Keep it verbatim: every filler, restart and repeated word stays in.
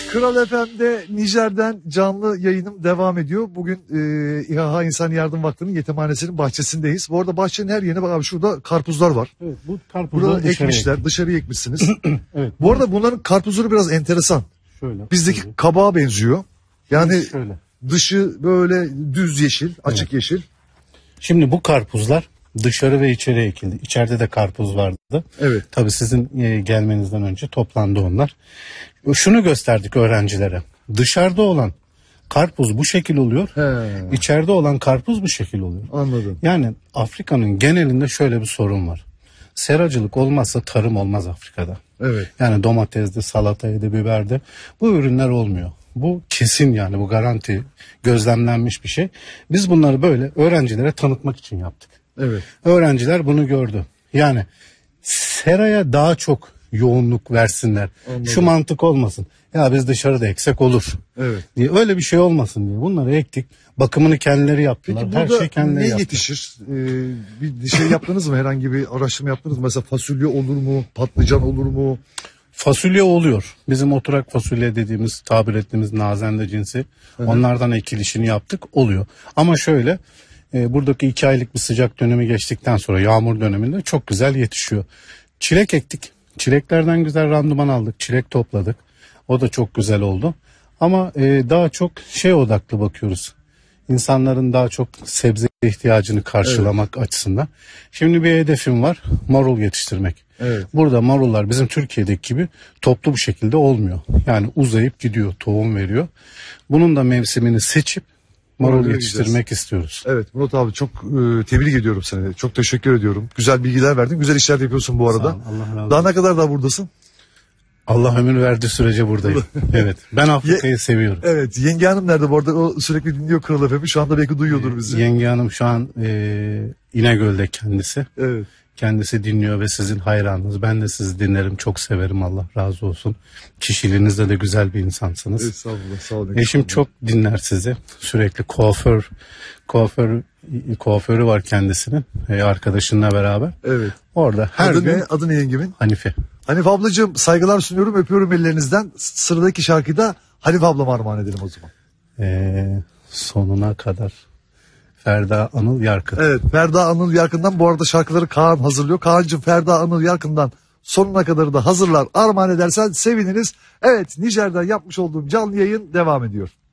Kral F M'de Nijer'den canlı yayınım devam ediyor. Bugün e, İHA İnsan Yardım Vakfı'nın yetimhanesinin bahçesindeyiz. Bu arada bahçenin her yerine bak abi, şurada karpuzlar var. Evet, bu karpuzları burada dışarıya ekmişler, ekmiş. dışarıya ekmişsiniz. Evet. Bu arada bunların karpuzları biraz enteresan. Şöyle. Bizdeki şöyle. kabağa benziyor. Yani Şöyle. dışı böyle düz yeşil, açık Evet. yeşil. Şimdi bu karpuzlar dışarı ve içeri ekildi. İçeride de karpuz vardı. Evet. Tabii sizin e, gelmenizden önce toplandı onlar. Şunu gösterdik öğrencilere. Dışarıda olan karpuz bu şekil oluyor. He, İçeride olan karpuz bu şekil oluyor. anladım. Yani Afrika'nın genelinde şöyle bir sorun var. Seracılık olmazsa tarım olmaz Afrika'da. Evet. Yani domatesde, salataydı, biberde bu ürünler olmuyor. Bu kesin, yani bu garanti, gözlemlenmiş bir şey. Biz bunları böyle öğrencilere tanıtmak için yaptık. Evet. Öğrenciler bunu gördü. Yani seraya daha çok yoğunluk versinler. Anladım. Şu mantık olmasın. Ya biz dışarıda eksek olur Evet. diye, öyle bir şey olmasın diye bunları ektik. Bakımını kendileri yaptılar. Peki Her burada şey kendileri ne yaptı. yetişir? Ee, bir şey yaptınız mı? Herhangi bir araştırma yaptınız mı? Mesela fasulye olur mu? Patlıcan olur mu? Fasulye oluyor. Bizim oturak fasulye dediğimiz, tabir ettiğimiz nazende cinsi. Evet. Onlardan ekilişini yaptık, oluyor. Ama şöyle, e, buradaki iki aylık bir sıcak dönemi geçtikten sonra yağmur döneminde çok güzel yetişiyor. Çilek ektik. Çileklerden güzel randıman aldık. Çilek topladık. O da çok güzel oldu. Ama e, daha çok şey odaklı bakıyoruz. İnsanların daha çok sebze ihtiyacını karşılamak açısından. Şimdi bir hedefim var. Marul yetiştirmek. Evet. Burada marullar bizim Türkiye'deki gibi toplu bir şekilde olmuyor. Yani uzayıp gidiyor, tohum veriyor. Bunun da mevsimini seçip marul Marul'u yetiştirmek yiyeceğiz. istiyoruz. Evet Murat abi, çok e, tebrik ediyorum seni. Çok teşekkür ediyorum. Güzel bilgiler verdin. Güzel işler yapıyorsun bu arada. Sağ ol, Allah razı olsun. Daha ne kadar daha buradasın? Allah ömür verdiği sürece buradayım. Evet. Ben Afrika'yı seviyorum. Evet. Yenge Hanım nerede bu arada? O sürekli dinliyor Kral F M'i. Şu anda belki duyuyordur bizi. Yenge Hanım şu an e, İnegöl'de kendisi. Evet. Kendisi dinliyor ve sizin hayranınız. Ben de sizi dinlerim. Çok severim. Allah razı olsun. Kişiliğinizde de güzel bir insansınız. Estağfurullah. Sağ olun. Eşim çok dinler sizi. Sürekli kuaför, kuaför, kuaförü var kendisinin. E, arkadaşınla beraber. Evet. Orada her Adı gün ne? Adı ne yengemin? Hanife. Hanife ablacığım, saygılar sunuyorum. Öpüyorum ellerinizden. Sıradaki şarkıyı da Hanife ablama armağan edelim o zaman. E, sonuna kadar. Ferda Anıl Yarkın. Evet. Ferda Anıl Yarkın'dan, bu arada şarkıları Kaan hazırlıyor. Kaan'cığım Ferda Anıl Yarkın'dan sonuna kadar da hazırlar, armağan edersen seviniriz. Evet, Nijer'den yapmış olduğum canlı yayın devam ediyor.